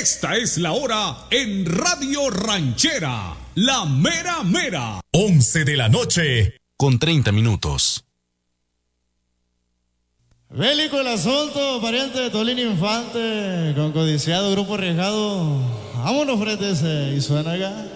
Esta es la hora en Radio Ranchera, la mera mera. 11 de la noche con 30 minutos. Bélico el asunto, pariente de Tolín Infante, con codiciado grupo arriesgado. Vámonos frente ese y suena acá.